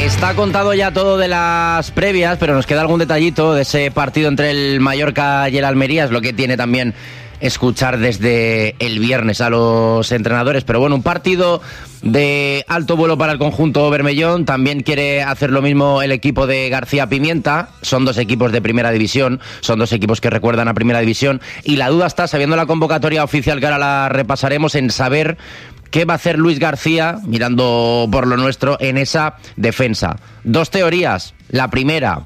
Está contado ya todo de las previas, pero nos queda algún detallito de ese partido entre el Mallorca y el Almería. Es lo que tiene también escuchar desde el viernes a los entrenadores. Pero bueno, un partido de alto vuelo para el conjunto bermellón. También quiere hacer lo mismo el equipo de García Pimienta. Son dos equipos de primera división, son dos equipos que recuerdan a primera división, y la duda está, sabiendo la convocatoria oficial que ahora la repasaremos, en saber qué va a hacer Luis García, mirando por lo nuestro, en esa defensa. Dos teorías. La primera,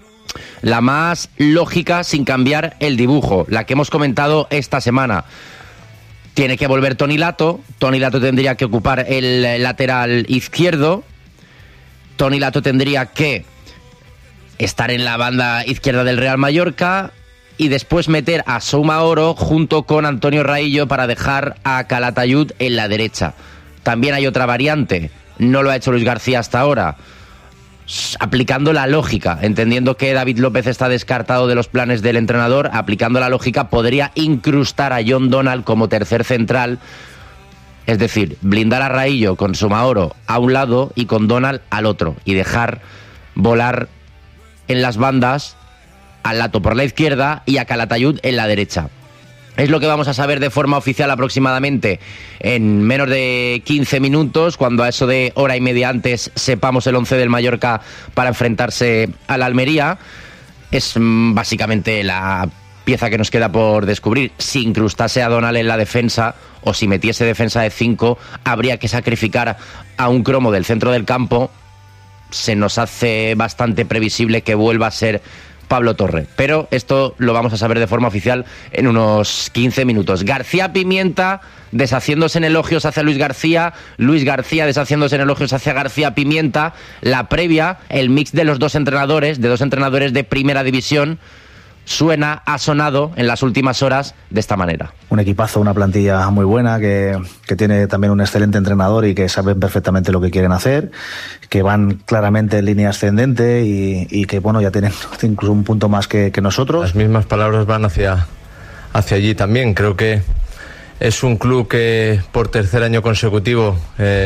la más lógica sin cambiar el dibujo, la que hemos comentado esta semana. Tiene que volver Toni Lato. Toni Lato tendría que ocupar el lateral izquierdo. Toni Lato tendría que estar en la banda izquierda del Real Mallorca y después meter a Soumaoro junto con Antonio Raillo para dejar a Calatayud en la derecha. También hay otra variante, no lo ha hecho Luis García hasta ahora, aplicando la lógica, entendiendo que David López está descartado de los planes del entrenador, aplicando la lógica podría incrustar a John Donald como tercer central, es decir, blindar a Raillo con Soumaoro a un lado y con Donald al otro, y dejar volar en las bandas al Lato por la izquierda y a Calatayud en la derecha. Es lo que vamos a saber de forma oficial aproximadamente en menos de 15 minutos, cuando a eso de hora y media antes sepamos el 11 del Mallorca para enfrentarse al Almería. Es básicamente la pieza que nos queda por descubrir. Si incrustase a Donald en la defensa o si metiese defensa de 5, habría que sacrificar a un cromo del centro del campo. Se nos hace bastante previsible que vuelva a ser Pablo Torre, pero esto lo vamos a saber de forma oficial en unos 15 minutos. García Pimienta deshaciéndose en elogios hacia Luis García deshaciéndose en elogios hacia García Pimienta. La previa, el mix de los dos entrenadores, de dos entrenadores de primera división, ha sonado en las últimas horas de esta manera. Un equipazo, una plantilla muy buena, que tiene también un excelente entrenador y que saben perfectamente lo que quieren hacer, que van claramente en línea ascendente y que bueno, ya tienen incluso un punto más que nosotros. Las mismas palabras van hacia allí también. Creo que es un club que por tercer año consecutivo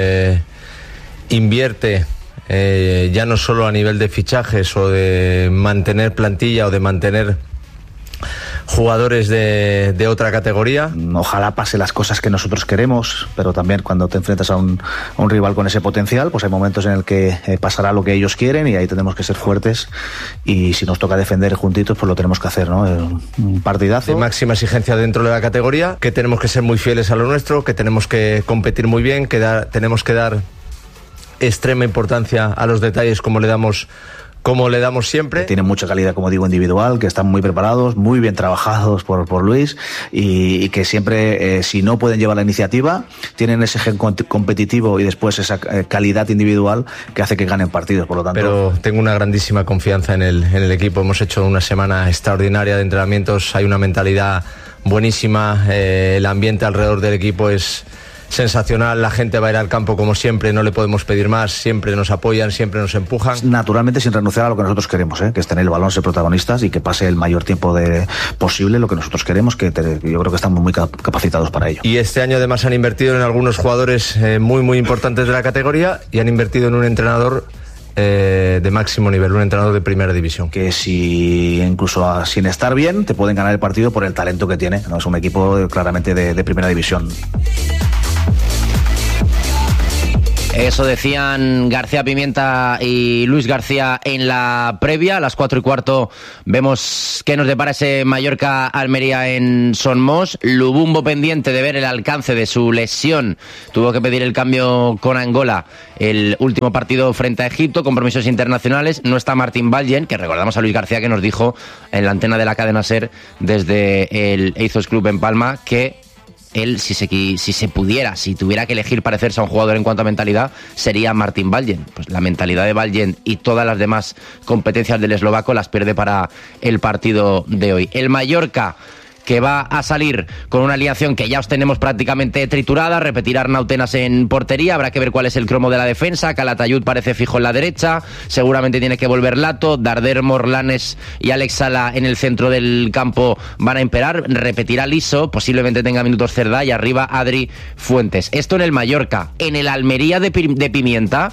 invierte ya no solo a nivel de fichajes o de mantener plantilla o de mantener jugadores de otra categoría. Ojalá pase las cosas que nosotros queremos, pero también cuando te enfrentas a un rival con ese potencial, pues hay momentos en el que pasará lo que ellos quieren y ahí tenemos que ser fuertes, y si nos toca defender juntitos, pues lo tenemos que hacer, ¿no? Un partidazo. De máxima exigencia dentro de la categoría, que tenemos que ser muy fieles a lo nuestro, que tenemos que competir muy bien, que tenemos que dar extrema importancia a los detalles como le damos siempre. Tienen mucha calidad, como digo, individual, que están muy preparados, muy bien trabajados por Luis, y que siempre, si no pueden llevar la iniciativa, tienen ese gen competitivo y después esa calidad individual que hace que ganen partidos, por lo tanto. Pero tengo una grandísima confianza en el equipo. Hemos hecho una semana extraordinaria de entrenamientos, hay una mentalidad buenísima, el ambiente alrededor del equipo es sensacional, la gente va a ir al campo como siempre, no le podemos pedir más, siempre nos apoyan, siempre nos empujan. Naturalmente sin renunciar a lo que nosotros queremos, que es tener el balón, ser protagonistas y que pase el mayor tiempo posible, lo que nosotros queremos, que yo creo que estamos muy capacitados para ello. Y este año además han invertido en algunos jugadores muy muy importantes de la categoría y han invertido en un entrenador de máximo nivel, un entrenador de primera división. Que si incluso sin estar bien te pueden ganar el partido por el talento que tiene, ¿no? Es un equipo claramente de primera división. Eso decían García Pimienta y Luis García en la previa. A las 4:15 vemos qué nos depara ese Mallorca-Almería en Son Mos. Lubumbo pendiente de ver el alcance de su lesión. Tuvo que pedir el cambio con Angola el último partido frente a Egipto, compromisos internacionales. No está Martín Valgen, que recordamos a Luis García que nos dijo en la antena de la cadena SER desde el Eizos Club en Palma que él, si tuviera que elegir parecerse a un jugador en cuanto a mentalidad, sería Martín Valgen. Pues la mentalidad de Valgen y todas las demás competencias del eslovaco las pierde para el partido de hoy. El Mallorca, que va a salir con una alineación que ya os tenemos prácticamente triturada, repetirá Arnautenas en portería, habrá que ver cuál es el cromo de la defensa. Calatayud parece fijo en la derecha, seguramente tiene que volver Lato, Darder, Morlanes y Alex Sala en el centro del campo van a imperar, repetirá Liso, posiblemente tenga minutos Cerdá y arriba Adri Fuentes. Esto en el Mallorca. En el Almería de Pimienta,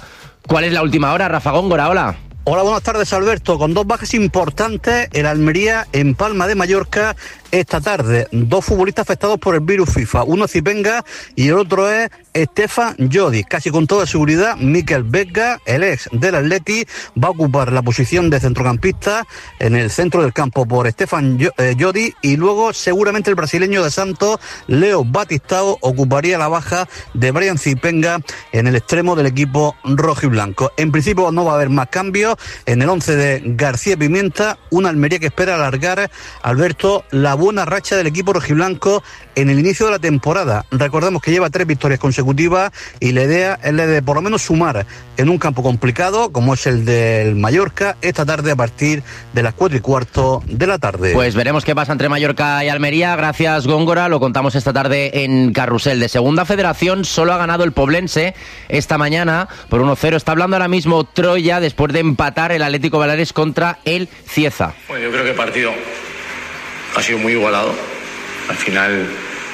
¿Cuál es la última hora, Rafa Góngora? Hola. Hola, buenas tardes, Alberto. Con 2 bajas importantes, el Almería en Palma de Mallorca esta tarde. 2 futbolistas afectados por el virus FIFA. Uno Zipenga y el otro es Stefan Jodi. Casi con toda seguridad, Mikel Vega, el ex del Atleti, va a ocupar la posición de centrocampista en el centro del campo por Stefan Jodi, y luego seguramente el brasileño de Santos, Leo Batistao, ocuparía la baja de Brian Zipenga en el extremo del equipo rojiblanco. En principio no va a haber más cambios en el 11 de García Pimienta, una Almería que espera alargar, Alberto, la buena racha del equipo rojiblanco en el inicio de la temporada. Recordemos que lleva 3 victorias consecutivas y la idea es la de por lo menos sumar en un campo complicado como es el del Mallorca esta tarde a partir de las 4:15 de la tarde. Pues veremos qué pasa entre Mallorca y Almería. Gracias, Góngora. Lo contamos esta tarde en Carrusel. De Segunda Federación solo ha ganado el Poblense esta mañana por 1-0. Está hablando ahora mismo Troya después de empatar el Atlético Baleares contra el Cieza. Bueno, yo creo que el partido ha sido muy igualado. Al final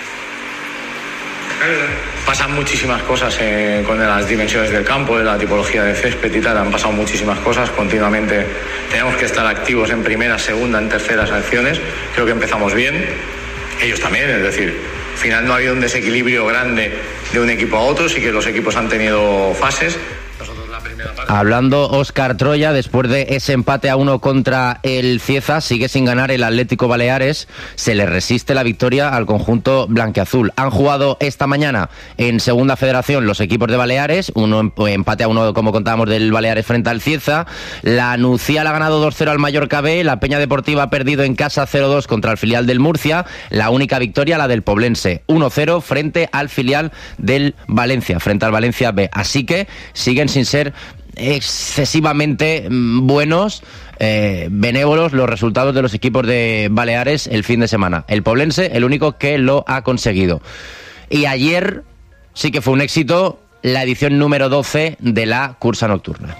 pasan muchísimas cosas con las dimensiones del campo, de la tipología de césped y tal. Han pasado muchísimas cosas continuamente. Tenemos que estar activos en primera, segunda, en terceras acciones. Creo que empezamos bien. Ellos también, es decir, al final no ha habido un desequilibrio grande de un equipo a otro. Sí que los equipos han tenido fases. Hablando Óscar Troya, después de ese empate a 1 contra el Cieza, sigue sin ganar el Atlético Baleares. Se le resiste la victoria al conjunto blanquiazul. Han jugado esta mañana en Segunda Federación los equipos de Baleares, empate a 1, como contábamos, del Baleares frente al Cieza. La Nucía ha ganado 2-0 al Mallorca B. La Peña Deportiva ha perdido en casa 0-2 contra el filial del Murcia. La única victoria, la del Poblense, 1-0 frente al filial del Valencia, frente al Valencia B. Así que siguen sin ser excesivamente buenos, benévolos los resultados de los equipos de Baleares el fin de semana. El Poblense, el único que lo ha conseguido. Y ayer sí que fue un éxito la edición número 12 de la cursa nocturna.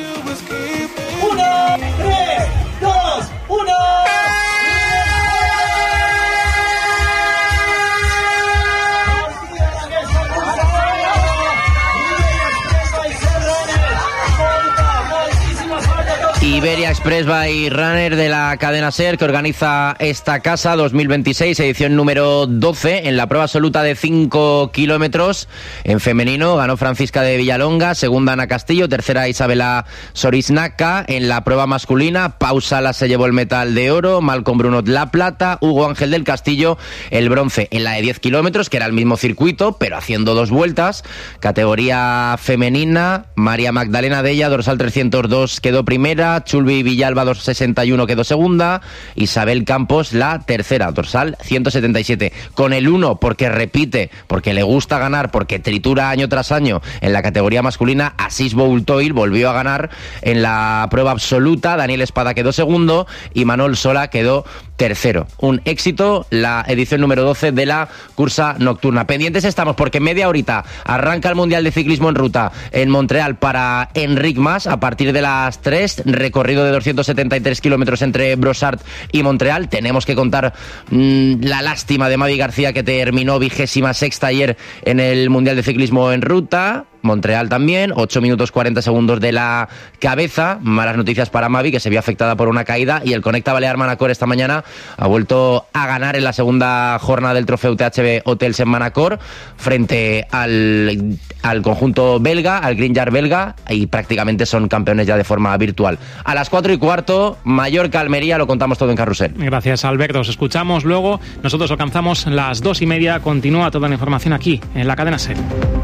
Iberia Express by Runner de la cadena SER, que organiza esta casa 2026, edición número 12, en la prueba absoluta de 5 kilómetros. En femenino ganó Francisca de Villalonga, segunda Ana Castillo, tercera Isabela Sorisnaca. En la prueba masculina, Pau Salas se llevó el medal de oro, Malcolm Brunot la plata, Hugo Ángel del Castillo el bronce. En la de 10 kilómetros, que era el mismo circuito, pero haciendo 2 vueltas, categoría femenina, María Magdalena Della, dorsal 302, quedó primera, Chulbi Villalba 261 quedó segunda, Isabel Campos la tercera, dorsal 177, con el 1 porque repite, porque le gusta ganar, porque tritura año tras año en la categoría masculina. Asís Boultoil volvió a ganar en la prueba absoluta, Daniel Espada quedó segundo y Manol Sola quedó tercero. Un éxito la edición número 12 de la cursa nocturna. Pendientes estamos porque en media horita arranca el Mundial de Ciclismo en Ruta en Montreal para Enric Mas a partir de las 3, recorrido de 273 kilómetros entre Brossard y Montreal. Tenemos que contar la lástima de Mavi García, que terminó 26ª ayer en el Mundial de Ciclismo en Ruta. Montreal también, 8 minutos 40 segundos de la cabeza. Malas noticias para Mavi, que se vio afectada por una caída, y el Conecta Balear Manacor esta mañana ha vuelto a ganar en la segunda jornada del trofeo THB Hotels en Manacor frente al conjunto belga, al Green Yard belga, y prácticamente son campeones ya de forma virtual. A las 4:15, Mallorca-Almería, lo contamos todo en Carrusel. Gracias, Alberto. Os escuchamos luego. Nosotros alcanzamos las 2:30. Continúa toda la información aquí, en la cadena SER.